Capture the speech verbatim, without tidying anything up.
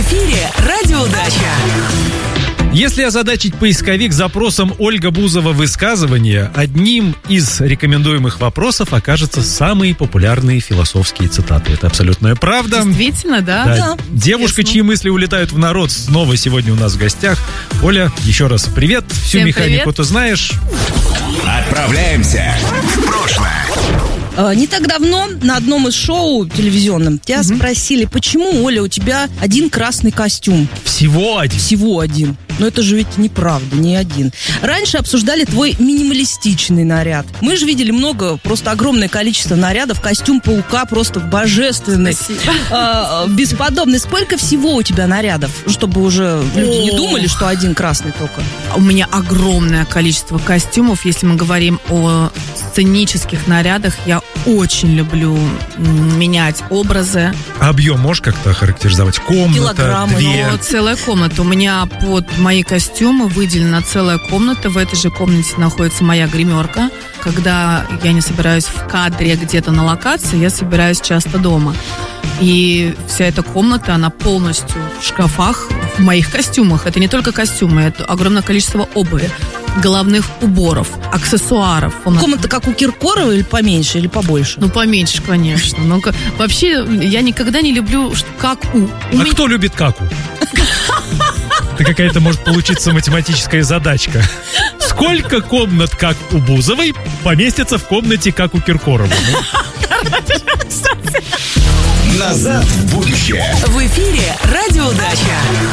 эфире «Радиоудача». Если озадачить поисковик запросом «Ольга Бузова высказывания», одним из рекомендуемых вопросов окажутся самые популярные философские цитаты. Это абсолютная правда. Действительно, да? Да. Да. Девушка, Интересно. чьи мысли улетают в народ, снова сегодня у нас в гостях. Оля, еще раз привет. Всю Всем механику привет. ты знаешь. Отправляемся в прошлое. Не так давно на одном из шоу телевизионном тебя Мгм. спросили, почему, Оля, у тебя один красный костюм? Всего один. Всего один. Но это же ведь неправда, не один. Раньше обсуждали твой минималистичный наряд. Мы же видели много, просто огромное количество нарядов. Костюм паука просто божественный, а, бесподобный. Сколько всего у тебя нарядов? Чтобы уже люди не О. думали, что один красный только. У меня огромное количество костюмов. Если мы говорим о сценических нарядах, я очень люблю м, менять образы. Объем можешь как-то охарактеризовать? Комната, Килограммы, две. Но целая комната. У меня под мои костюмы выделена целая комната. В этой же комнате находится моя гримерка. Когда я не собираюсь в кадре где-то на локации, я собираюсь часто дома. И вся эта комната, она полностью в шкафах, в моих костюмах. Это не только костюмы, это огромное количество обуви, головных уборов, аксессуаров. Комната как у Киркорова или поменьше, или побольше? Ну, поменьше, конечно. Но ка- вообще, я никогда не люблю ш- как у. У А меня- кто любит каку? Это какая-то может получиться математическая задачка. Сколько комнат, как у Бузовой, поместится в комнате, как у Киркорова? Ну, Назад в будущее. В эфире «Радиоудача».